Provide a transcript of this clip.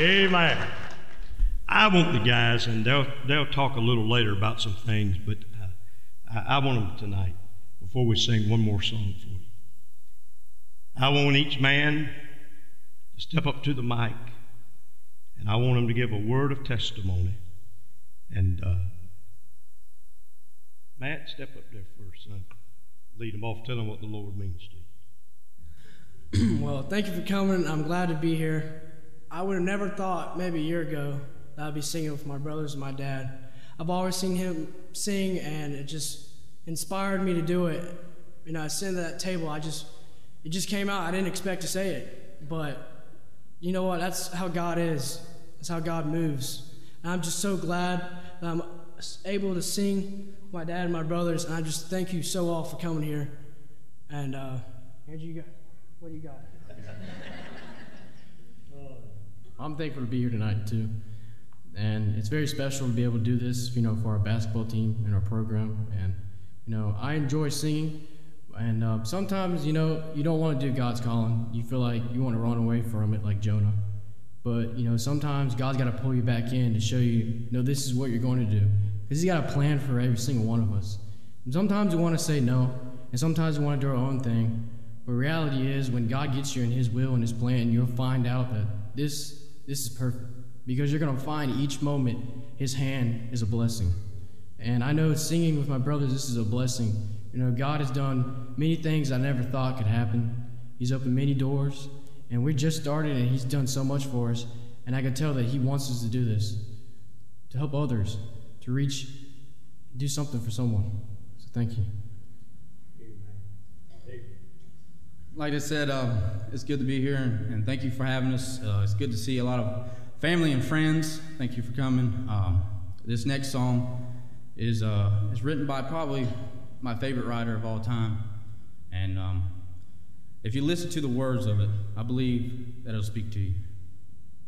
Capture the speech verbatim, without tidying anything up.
Amen. I want the guys, and they'll they'll talk a little later about some things, but uh, I, I want them tonight, before we sing one more song for you. I want each man to step up to the mic, and I want them to give a word of testimony. And uh, Matt, step up there first, son. Lead them off, tell them what the Lord means to you. Well, thank you for coming. I'm glad to be here. I would have never thought maybe a year ago that I'd be singing with my brothers and my dad. I've always seen him sing, and it just inspired me to do it. You know, I sitting at that table, I just, it just came out. I didn't expect to say it, but you know what? That's how God is. That's how God moves. And I'm just so glad that I'm able to sing with my dad and my brothers, and I just thank you so all for coming here. And uh, here you go. What do you got? I'm thankful to be here tonight, too. And it's very special to be able to do this, you know, for our basketball team and our program. And, you know, I enjoy singing. And uh, sometimes, you know, you don't want to do God's calling. You feel like you want to run away from it like Jonah. But, you know, sometimes God's got to pull you back in to show you, no, this is what you're going to do. Because he's got a plan for every single one of us. And sometimes we want to say no, and sometimes we want to do our own thing. But reality is, when God gets you in his will and his plan, you'll find out that this this is perfect. Because you're going to find each moment his hand is a blessing. And I know singing with my brothers, this is a blessing. You know, God has done many things I never thought could happen. He's opened many doors. And we just started, and he's done so much for us. And I can tell that he wants us to do this, to help others, to reach, do something for someone. So thank you. Like I said, um, it's good to be here, and, and thank you for having us. Uh, it's good to see a lot of family and friends. Thank you for coming. Um, this next song is uh, is written by probably my favorite writer of all time. And um, if you listen to the words of it, I believe that it'll speak to you.